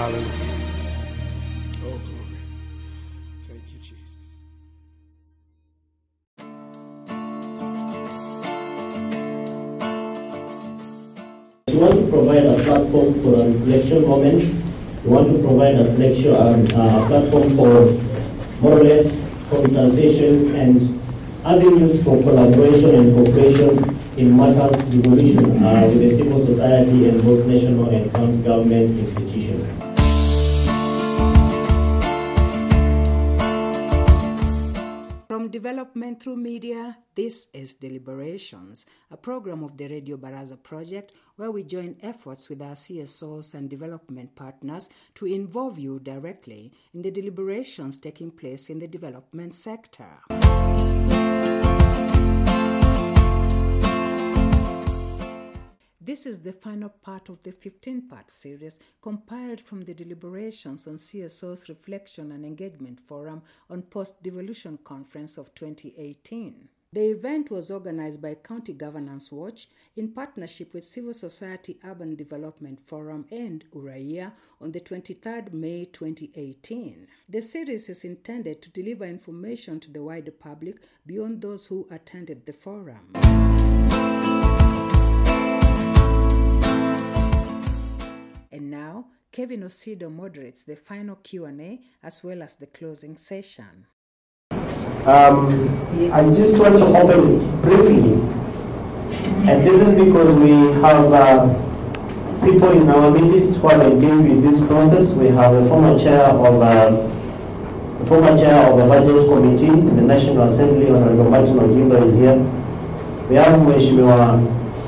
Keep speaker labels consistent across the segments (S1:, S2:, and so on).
S1: Hallelujah. Oh, glory. Thank you, Jesus.
S2: We want to provide a platform for a reflection moment. We want to provide a platform for more or less consultations and avenues for collaboration and cooperation in matters devolution with the civil society and both national and county government institutions.
S3: From development through media, this is Deliberations, a program of the Radio Baraza Project where we join efforts with our CSOs and development partners to involve you directly in the deliberations taking place in the development sector. This is the final part of the 15-part series compiled from the deliberations on CSO's Reflection and Engagement Forum on Post-Devolution Conference of 2018. The event was organized by County Governance Watch in partnership with Civil Society Urban Development Forum and Uraia on the 23rd May 2018. The series is intended to deliver information to the wider public beyond those who attended the forum. And now, Kevin Osido moderates the final Q&A as well as the closing session.
S2: I just want to open it briefly, and this is because we have people in our midst who have engaged with this process. We have a former chair of the budget committee in the National Assembly, Honorable Martin Ogimba is here. We have Mheshimiwa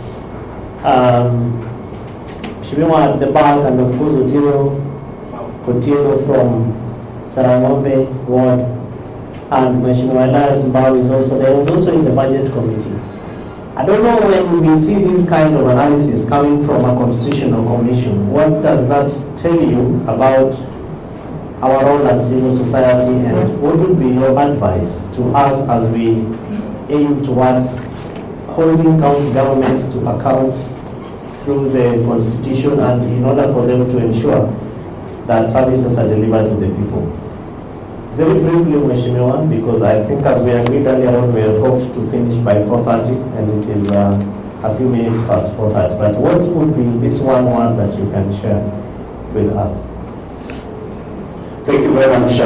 S2: at the back, and of course Otieno from Sarangombe Ward, and Mheshimiwa Elias Mbao is also there. He was also in the budget committee. I don't know, when we see this kind of analysis coming from a constitutional commission, what does that tell you about our role as civil society, and what would be your advice to us as we aim towards holding county governments to account through the constitution, and in order for them to ensure that services are delivered to the people? Very briefly, Mheshimiwa, because I think as we agreed earlier on, we had hoped to finish by 4:30, and it is a few minutes past 4:30. But what would be this one word that you can share with us?
S4: Thank you very much,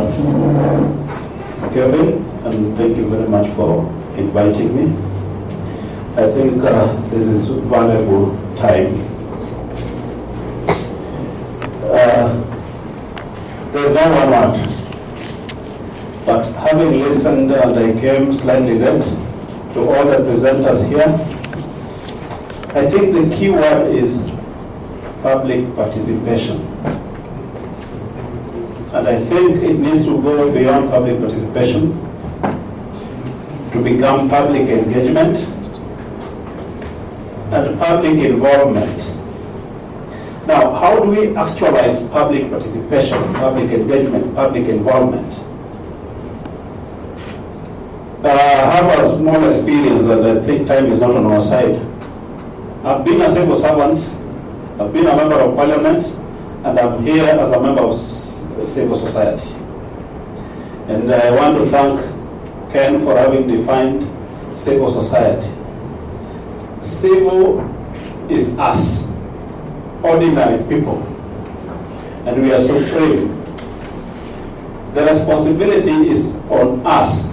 S4: Kevin, and thank you very much for inviting me. I think this is valuable time. There's no one word, but having listened, and I came slightly late to all the presenters here, I think the key word is public participation. And I think it needs to go beyond public participation to become public engagement and public involvement. Now, how do we actualize public participation, public engagement, public involvement? I have a small experience, and I think time is not on our side. I've been a civil servant, I've been a member of parliament, and I'm here as a member of civil society. And I want to thank Ken for having defined civil society. Civil is us, ordinary people, and we are supreme. The responsibility is on us.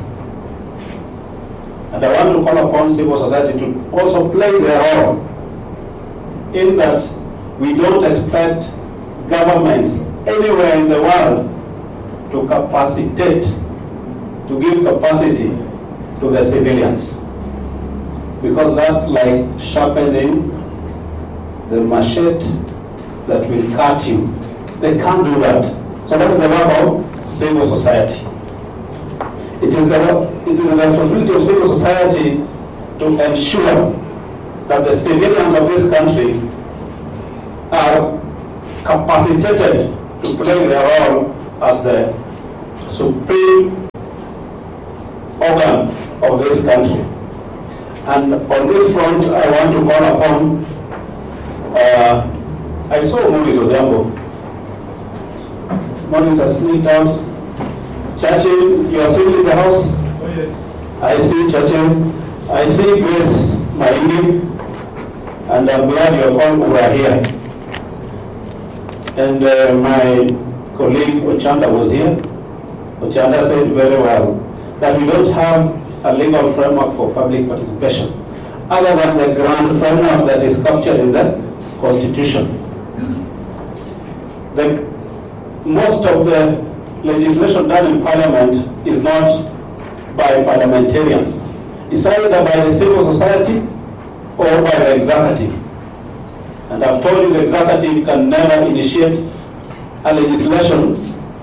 S4: And I want to call upon civil society to also play their role in that we don't expect governments anywhere in the world to capacitate, to give capacity to the civilians. Because that's like sharpening the machete that will cut you. They can't do that. So that's the work of civil society. It is the responsibility of civil society to ensure that the civilians of this country are capacitated to play their role as the supreme organ of this country. And on this front, I want to call upon, I saw Maurice Odhiambo Morris has sneaked out. Churchill, you are still in the house?
S1: Oh, yes.
S4: I see Churchill. I see Grace Maini. And I'm glad you all were here. And my colleague Ochanda was here. Ochanda said very well that we don't have a legal framework for public participation other than the grand framework that is captured in the Constitution. Most of the legislation done in Parliament is not by parliamentarians. It's either by the civil society or by the executive. And I've told you the executive can never initiate a legislation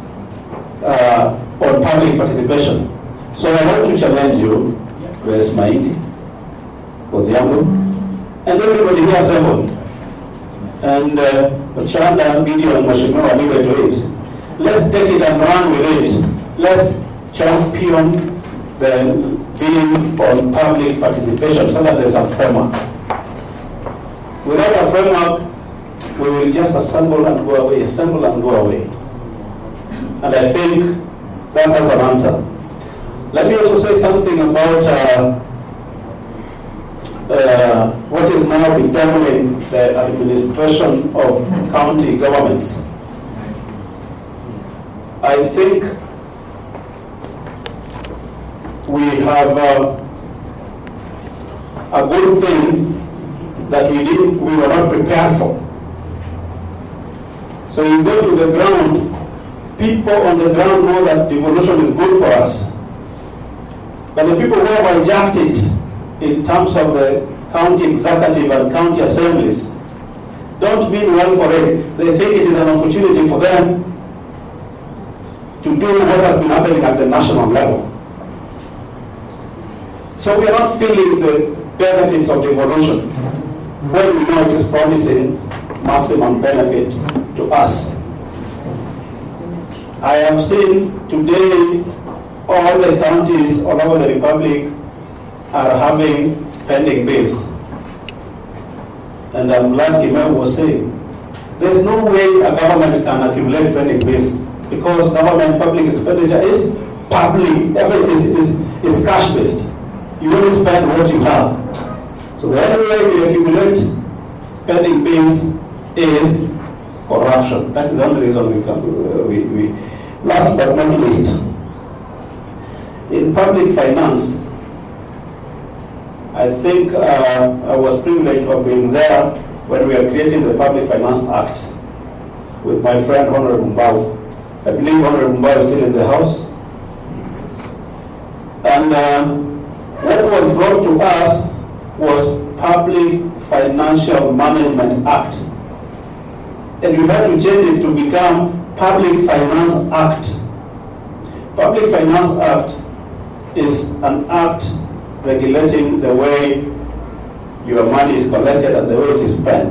S4: on public participation. So I want to challenge you, Grace Maidi, Odhiambo, and everybody here assembled. And Ochanda, Gideon, Mheshimiwa, leave it to it. Let's take it and run with it. Let's champion the bill on public participation so that there's a framework. Without a framework, we will just assemble and go away, assemble and go away. And I think that has an answer. Let me also say something about what is now determining the administration of county governments. I think we have a good thing that we were not prepared for. So you go to the ground, people on the ground know that devolution is good for us. But the people who have hijacked it in terms of the county executive and county assemblies don't mean well for it. They think it is an opportunity for them to do what has been happening at the national level. So we are not feeling the benefits of devolution when we know it is promising maximum benefit to us. I have seen today all the counties all over the Republic are having pending bills. And I'm glad Kimel was saying, there's no way a government can accumulate pending bills because government public expenditure is public, is cash-based. You only spend what you have. So the only way we accumulate pending bills is corruption. That is the only reason we can. Last but not least, in public finance, I think I was privileged to have been there when we were creating the Public Finance Act with my friend Honorable Mbao. I believe Honorable Mbao is still in the House. And what was brought to us was Public Financial Management Act. And we had to change it to become Public Finance Act. Public Finance Act is an act regulating the way your money is collected and the way it is spent.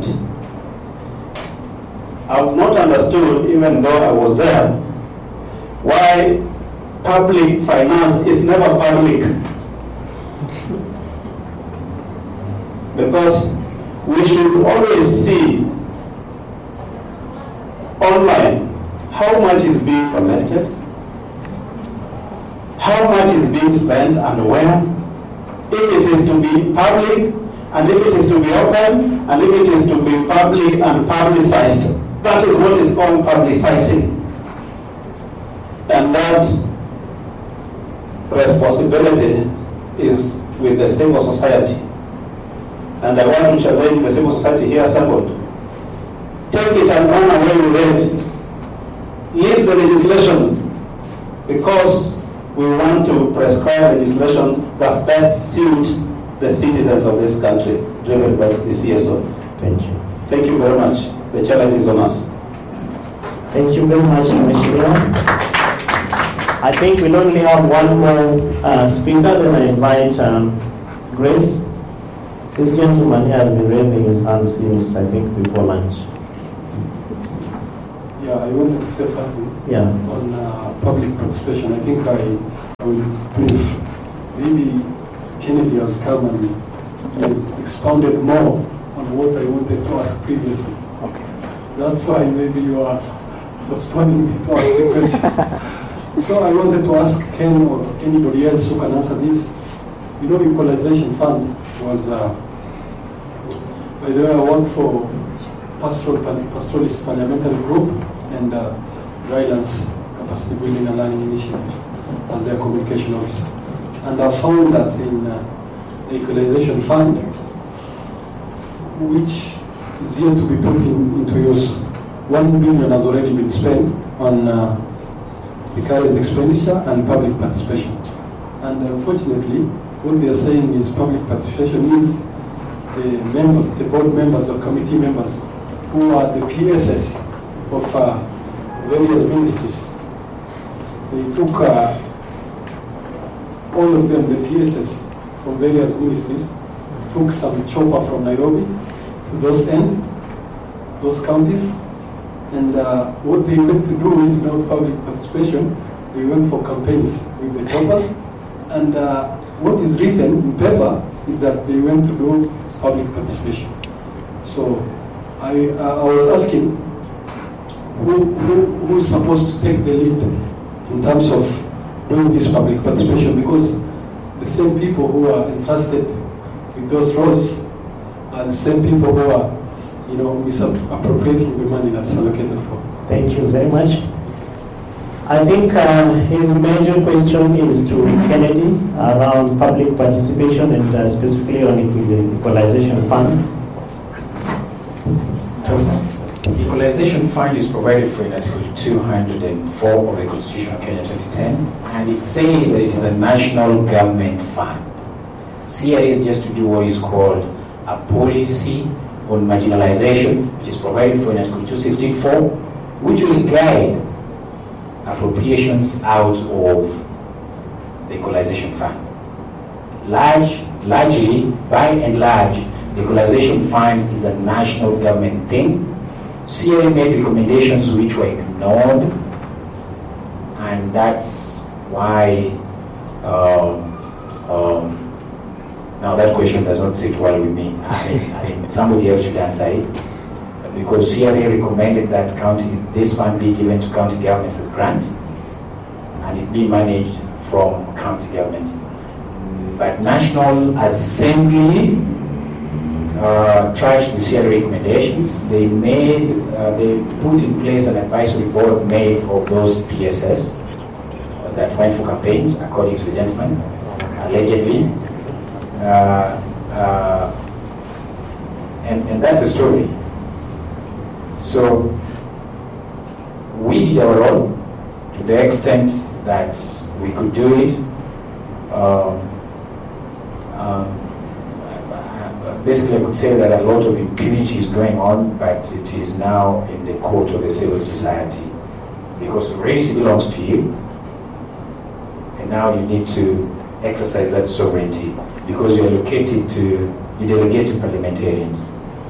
S4: I've not understood, even though I was there, why public finance is never public. Because we should always see online how much is being collected, how much is being spent and where, if it is to be public, and if it is to be open, and if it is to be public and publicized. That is what is called publicizing. And that responsibility is with the civil society. And I want to challenge the civil society here assembled. Take it and run away with it. Leave the legislation, because we want to prescribe legislation that best suits the citizens of this country, driven by the CSO.
S2: Thank you.
S4: Thank you very much. The challenge is on us.
S2: Thank you very much, Mheshimiwa. I think we'll only have one more speaker, then I invite Grace. This gentleman here has been raising his hand since, I think, before lunch.
S1: Yeah, I wanted to say something on public participation. I think I will brief. Maybe Kennedy has come and has expounded more on what I wanted to ask previously.
S2: Okay.
S1: That's why maybe you are postponing me to ask the questions. So I wanted to ask Ken or anybody else who can answer this. You know, Equalization Fund was, by the way, I work for Pastoralist Parliamentary Group and Drylands Capacity Building and Learning Initiative as their communication officer. And I found that in the Equalization Fund, which is yet to be put into use, 1 billion has already been spent on recurrent expenditure and public participation. And unfortunately, what they are saying is public participation is the members, the board members or committee members who are the PSS of various ministries. They took all of them, the PSS from various ministries, took some chopper from Nairobi to those counties, and what they went to do is not public participation. They went for campaigns with the choppers, and what is written in paper is that they went to do public participation. So I was asking who's supposed to take the lead in terms of doing this public participation, because the same people who are entrusted with those roles are the same people who are, misappropriating the money that's allocated for.
S2: Thank you very much. I think his major question is to Kennedy around public participation and specifically on the Equalization Fund.
S5: The Equalization Fund is provided for in Article 204 of the Constitution of Kenya 2010, and it says that it is a national government fund. CRA is just to do what is called a policy on marginalization, which is provided for in Article 264, which will guide appropriations out of the Equalization Fund. Largely, by and large, the Equalization Fund is a national government thing. CRA made recommendations which were ignored, and that's why now that question does not sit well with me. I think somebody else should answer it, because CRA recommended that this fund be given to county governments as grants, and it be managed from county governments. But National Assembly trashed the CRA recommendations. They put in place an advisory board made of those PSS that went for campaigns, according to the gentleman, allegedly. And that's a story. So we did our role to the extent that we could do it. Basically, I could say that a lot of impunity is going on, but it is now in the court of the civil society, because sovereignty belongs to you, and now you need to exercise that sovereignty, because you delegate to parliamentarians.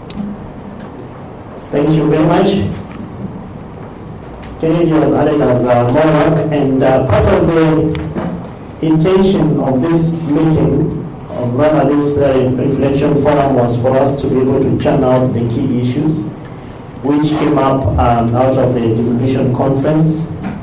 S2: Thank you very much. Kennedy was added as a monarch, and part of the intention of this meeting, or rather this reflection forum, was for us to be able to churn out the key issues which came up out of the devolution conference.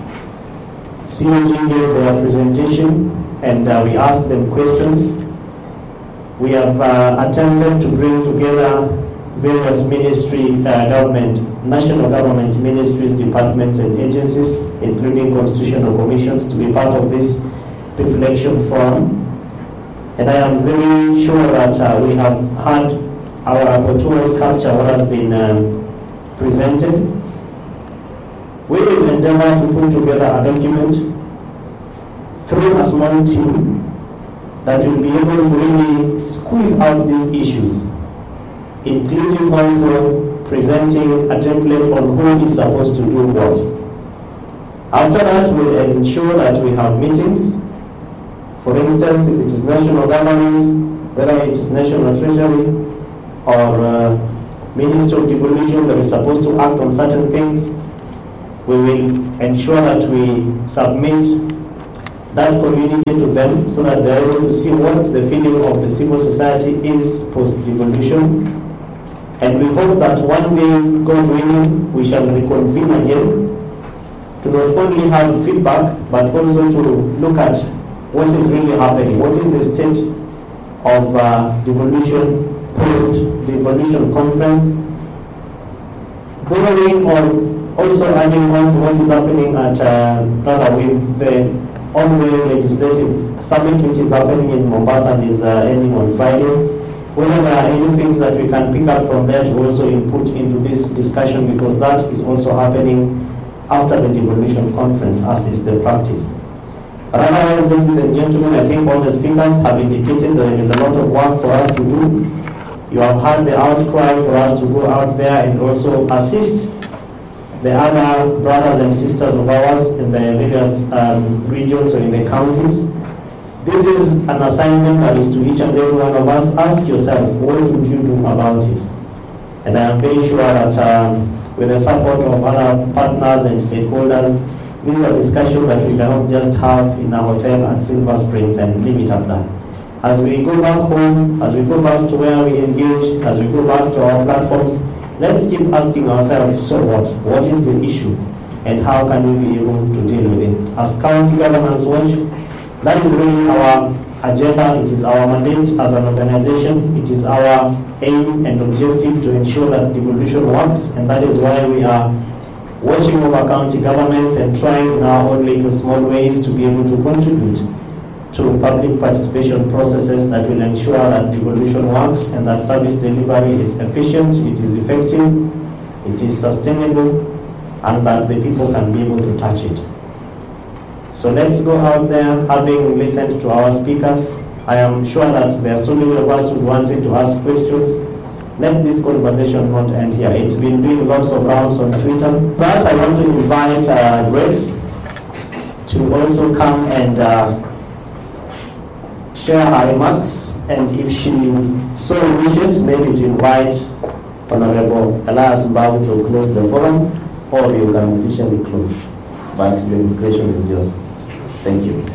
S2: COG gave their presentation, and we asked them questions. We have attempted to bring together various national government ministries, departments and agencies, including constitutional commissions, to be part of this reflection forum. And I am very sure that we have had our rapporteurs capture what has been presented. We will endeavor to put together a document through a small team that will be able to really squeeze out these issues, including also presenting a template on who is supposed to do what. After that, we'll ensure that we have meetings. For instance, if it is national government, whether it is national treasury or Ministry of Devolution that is supposed to act on certain things, we will ensure that we submit that community to them so that they are able to see what the feeling of the civil society is post-devolution. And we hope that one day, God willing, we shall reconvene again to not only have feedback, but also to look at what is really happening, what is the state of devolution, post-devolution conference, borrowing or also adding on to what is happening at, rather with the ongoing legislative summit which is happening in Mombasa and is ending on Friday. Whether there are any things that we can pick up from there to also input into this discussion, because that is also happening after the devolution conference, as is the practice. But otherwise, ladies and gentlemen, I think all the speakers have indicated that there is a lot of work for us to do. You have heard the outcry for us to go out there and also assist the other brothers and sisters of ours in the various regions or in the counties. This is an assignment that is to each and every one of us. Ask yourself, what would you do about it? And I am very sure that with the support of other partners and stakeholders, this is a discussion that we cannot just have in a hotel at Silver Springs and leave it at that. As we go back home, as we go back to where we engage, as we go back to our platforms, let's keep asking ourselves, so what? What is the issue? And how can we be able to deal with it? As County Governance Watch, that is really our agenda. It is our mandate as an organization. It is our aim and objective to ensure that devolution works, and that is why we are watching over county governments and trying in our own little small ways to be able to contribute to public participation processes that will ensure that devolution works and that service delivery is efficient, it is effective, it is sustainable, and that the people can be able to touch it. So let's go out there, having listened to our speakers. I am sure that there are so many of us who wanted to ask questions. Let this conversation not end here. It's been doing lots of rounds on Twitter. But I want to invite Grace to also come and share her remarks, and if she so wishes, maybe to invite Honorable Elias Mbau to close the forum, or you can officially close. But the discretion is yours. Thank you.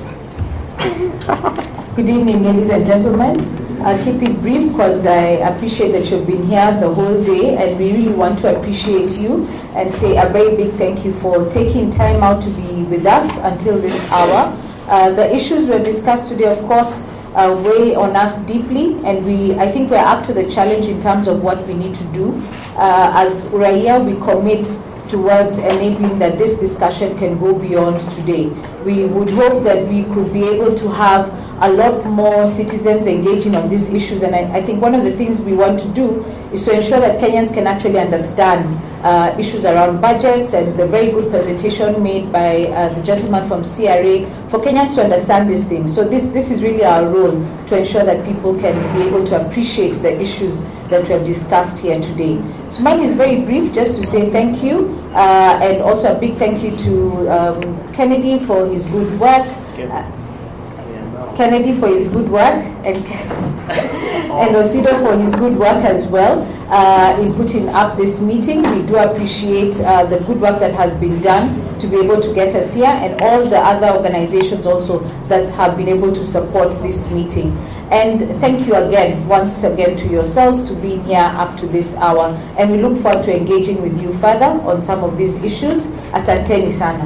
S6: Good evening, ladies and gentlemen. I'll keep it brief because I appreciate that you've been here the whole day, and we really want to appreciate you and say a very big thank you for taking time out to be with us until this hour. The issues we have discussed today, of course, weigh on us deeply, and I think we're up to the challenge in terms of what we need to do. As Raia, we commit towards enabling that this discussion can go beyond today. We would hope that we could be able to have a lot more citizens engaging on these issues, and I think one of the things we want to do is to ensure that Kenyans can actually understand issues around budgets, and the very good presentation made by the gentleman from CRA for Kenyans to understand these things. So this is really our role, to ensure that people can be able to appreciate the issues that we have discussed here today. So mine is very brief, just to say thank you, and also a big thank you to Kennedy for his good work. Kennedy for his good work, and Osido for his good work as well in putting up this meeting. We do appreciate the good work that has been done to be able to get us here, and all the other organizations also that have been able to support this meeting. And thank you again, once again, to yourselves to being here up to this hour. And we look forward to engaging with you further on some of these issues. Asanteni sana.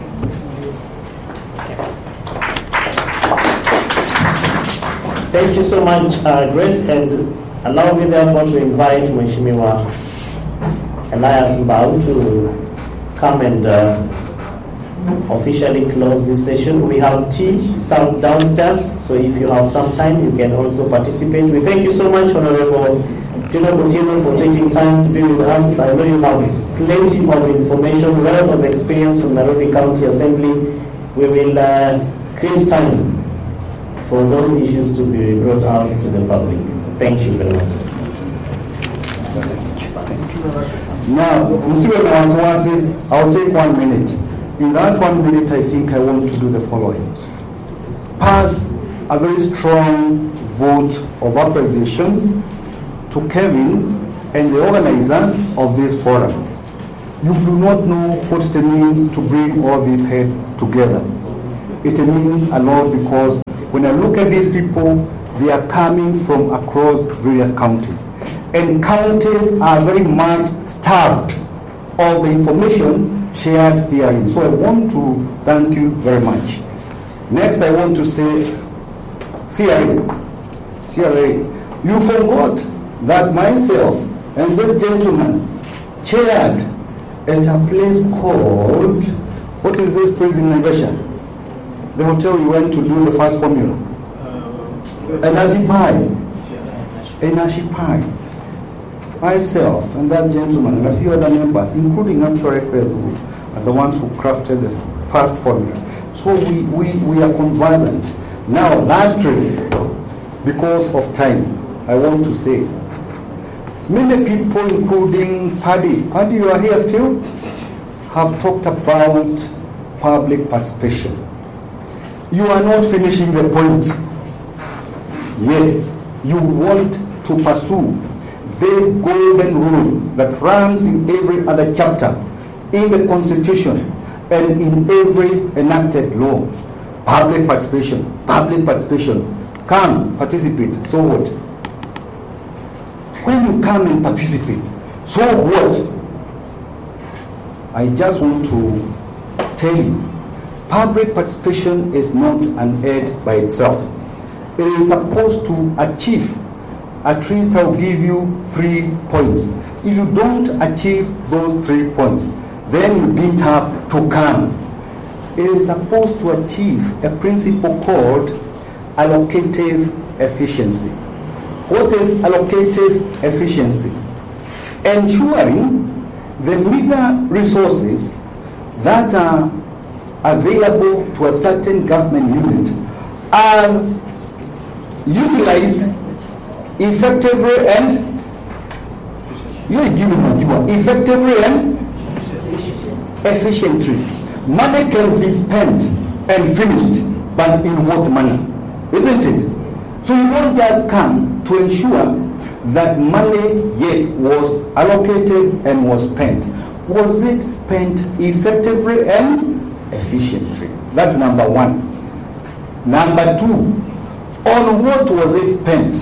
S2: Thank you so much, Grace, and allow me therefore to invite Mheshimiwa Elias Mbau to come and officially close this session. We have tea served downstairs, so if you have some time, you can also participate. We thank you so much, Honorable Tino Butino, for taking time to be with us. I know you have plenty of information, wealth of experience from Nairobi County Assembly. We will create time for those issues to be brought out to the public. Thank you very much.
S7: Now, I'll take 1 minute. In that 1 minute, I think I want to do the following. Pass a very strong vote of appreciation to Kevin and the organizers of this forum. You do not know what it means to bring all these heads together. It means a lot, because when I look at these people, they are coming from across various counties. And counties are very much starved of the information shared hearing. So I want to thank you very much. Next, I want to say, CRA, you forgot that myself and this gentleman chaired at a place called, what is this place in Naivasha? The hotel we went to do the first formula. Enashi Pai. Myself and that gentleman and a few other members, including Naturek, who are the ones who crafted the first formula. So we are conversant. Now, lastly, because of time, I want to say, many people, including Paddy, you are here still, have talked about public participation. You are not finishing the point. Yes, you want to pursue this golden rule that runs in every other chapter in the Constitution and in every enacted law. Public participation. Come, participate. So what? When you come and participate, so what? I just want to tell you, public participation is not an end by itself. It is supposed to achieve, at least I'll give you 3 points. If you don't achieve those 3 points, then you didn't have to come. It is supposed to achieve a principle called allocative efficiency. What is allocative efficiency? Ensuring the meager resources that are available to a certain government unit are utilized effectively and efficiently. Money can be spent and finished, but in what manner? Isn't it? So you don't just come to ensure that money, yes, was allocated and was spent. Was it spent effectively and efficiently? That's number one. Number two, on what was it spent?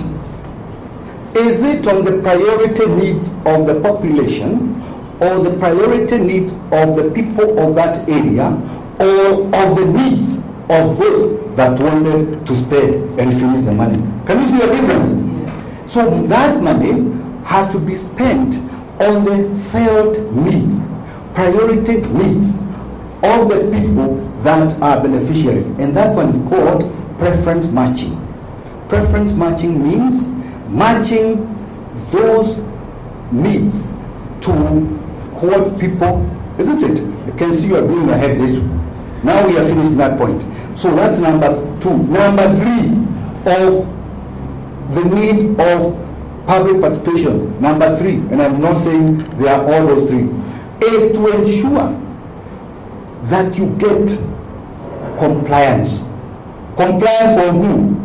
S7: Is it on the priority needs of the population or the priority needs of the people of that area or of the needs of those that wanted to spend and finish the money? Can you see the difference? Yes. So that money has to be spent on the felt needs, priority needs of the people that are beneficiaries. And that one is called preference matching. Preference matching means matching those needs to what people, isn't it? I can see you are going ahead this way. Now we are finished that point. So that's number two. Number three of the need of public participation, number three, and I'm not saying they are all those three, is to ensure that you get compliance. Compliance from who?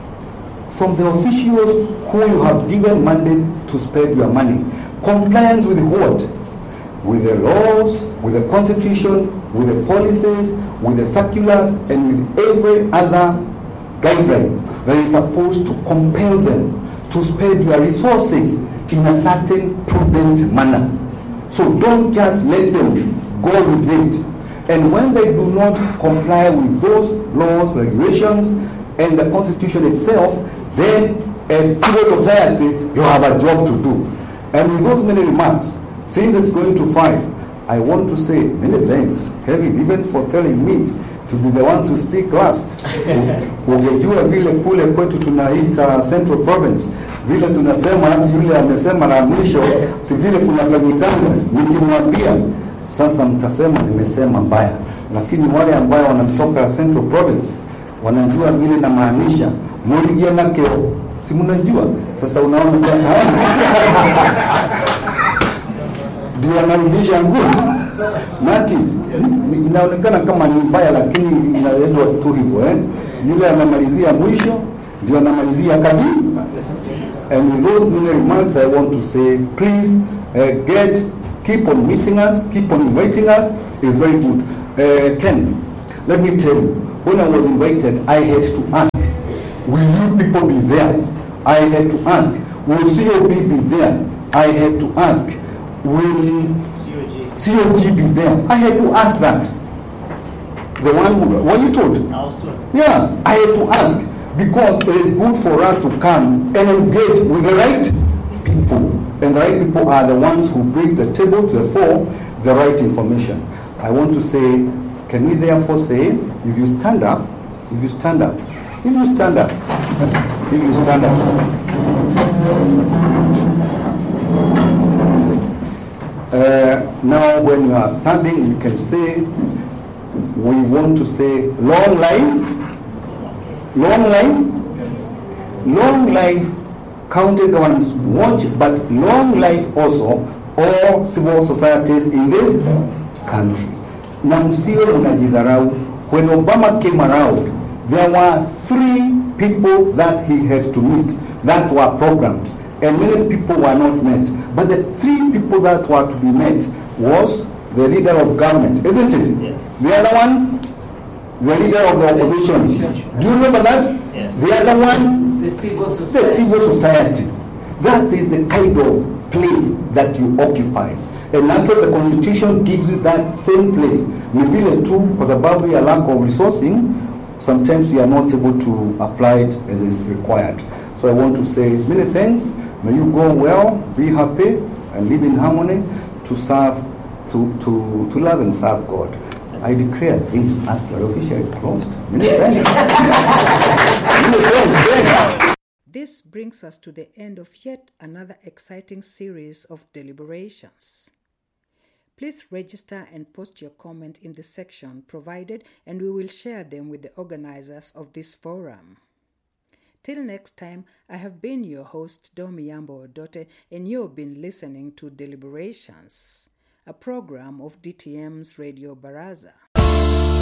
S7: From the officials who you have given mandate to spend your money. Compliance with what? With the laws, with the constitution, with the policies, with the circulars, and with every other guideline that is supposed to compel them to spend your resources in a certain prudent manner. So don't just let them go with it. And when they do not comply with those laws, regulations, and the constitution itself, then as civil society, you have a job to do. And with those many remarks, since it's going to 5, I want to say many thanks, Kevin, even for telling me to be the one to speak last. Ungejua vile kule kwetu tunaita Central Province, vile tunasema hati yule amesema na mwisho, vile kunafanyikana, nikimwambia sasa mtasema nimesema mbaya. Lakini wale ambao wanatoka Central Province wanajua vile na maanisha muligia na keo. Si mnajua? Sasa unaona sasa ndio anarudisha nguo. Nati, inaonekana kama ni mbaya lakini inaendwa tu hivyo Yule anamalizia mwisho ndio anamalizia kadi. And with those many remarks I want to say please keep on meeting us, keep on inviting us. It's very good. Ken, let me tell you, when I was invited I had to ask, will you people be there? I had to ask, will COB be there? I had to ask, will COG be there? I had to ask that. The one who, were you told?
S2: I was told.
S7: Yeah, I had to ask because it is good for us to come and engage with the right people. And the right people are the ones who bring the table to the fore the right information. I want to say, can we therefore say, if you stand up, if you stand up, if you stand up, if you stand up. Now when you are standing, you can say, we want to say long life, county governance watch, but long life also all civil societies in this country. Na msio unajidharau. When Obama came around, there were 3 people that he had to meet that were programmed, and many people were not met. But the 3 people that were to be met was the leader of government, isn't it?
S2: Yes.
S7: The other one, the leader of the opposition. Do you remember that?
S2: Yes.
S7: The other one,
S2: The civil
S7: the
S2: society.
S7: civil society. That is the kind of place that you occupy. And naturally, the Constitution gives you that same place. Vile tu, kwa sababu ya lack of resourcing, sometimes you are not able to apply it as is required. So I want to say many thanks. May you go well, be happy, and live in harmony to serve, to love and serve God. I declare this actually officially closed. Many thanks. Many thanks.
S3: This brings us to the end of yet another exciting series of deliberations. Please register and post your comment in the section provided, and we will share them with the organizers of this forum. Till next time, I have been your host, Domi Yambo Odote, and you've been listening to Deliberations, a program of DTM's Radio Baraza.